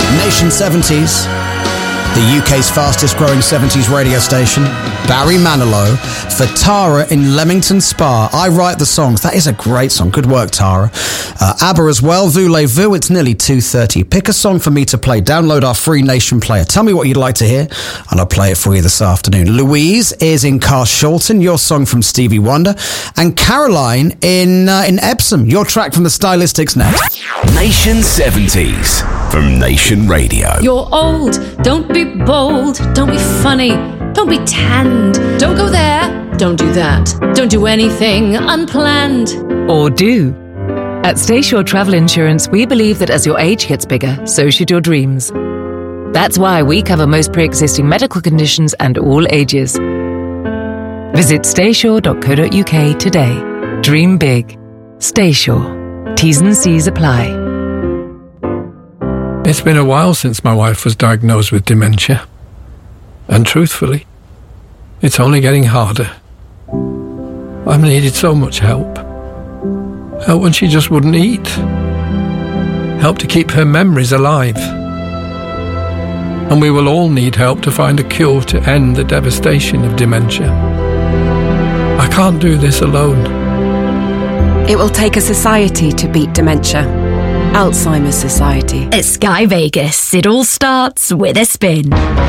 Nation 70s, the UK's fastest growing 70s radio station. Barry Manilow for Tara in Leamington Spa. I write the songs. That is a great song. Good work, Tara. ABBA as well. Voulez-vous. It's nearly 2:30. Pick a song for me to play. Download our free Nation player. Tell me what you'd like to hear, and I'll play it for you this afternoon. Louise is in Carshalton. Your song from Stevie Wonder. And Caroline in Epsom. Your track from the Stylistics next. Nation 70s from Nation Radio. You're old. Don't be bold. Don't be funny. Don't be tanned. Don't go there. Don't do that. Don't do anything unplanned. Or do. At Stayshore Travel Insurance, we believe that as your age gets bigger, so should your dreams. That's why we cover most pre-existing medical conditions and all ages. Visit stayshore.co.uk today. Dream big. Stayshore. T's and C's apply. It's been a while since my wife was diagnosed with dementia. And truthfully, it's only getting harder. I've needed so much help. Help when she just wouldn't eat. Help to keep her memories alive. And we will all need help to find a cure to end the devastation of dementia. I can't do this alone. It will take a society to beat dementia. Alzheimer's Society. At Sky Vegas, it all starts with a spin.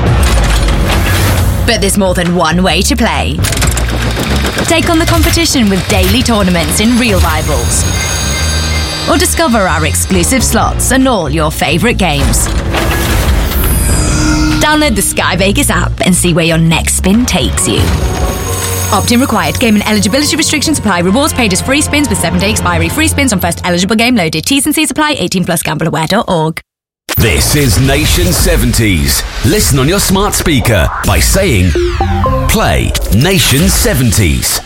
But there's more than one way to play. Take on the competition with daily tournaments in Real Rivals. Or discover our exclusive slots and all your favourite games. Download the Sky Vegas app and see where your next spin takes you. Opt-in required. Game and eligibility restrictions apply. Rewards paid as free spins with 7-day expiry. Free spins on first eligible game loaded. T's and C's apply. 18+ gambleaware.org. This is Nation 70s. Listen on your smart speaker by saying, play Nation 70s.